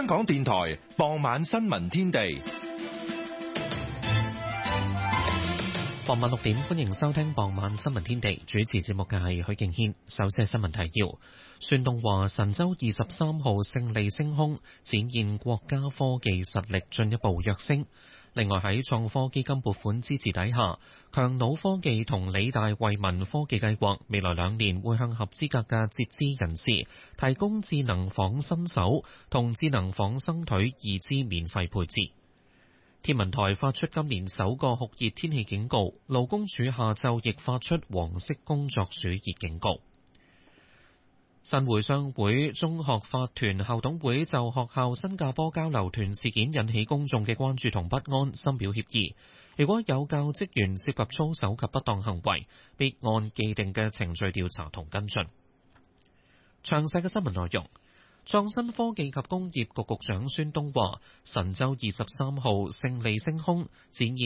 港電台傍晚新聞天地。 傍晚6點，歡迎收聽傍晚新聞天地。主持節目嘅係許敬軒。首先係新聞提要：孫東話神舟23號勝利升空，展現國家科技實力進一步躍升。另外喺創科基金撥款支持底下，強腦科技同理大惠民科技計劃未來2年會向合資格嘅截肢人士提供智能仿身手同智能仿生腿義肢免費配置。天文台發出今年首個酷熱天氣警告，勞工處下晝亦發出黃色工作暑熱警告。新會商會中學法團校董會就學校新加坡交流團事件引起公眾嘅關注同不安，深表歉意。如果有教職員涉及操守及不當行為，必按既定嘅程序調查同跟進。詳細嘅新聞內容。創新科技及工業局局長孫東話：神舟23號勝利升空，展現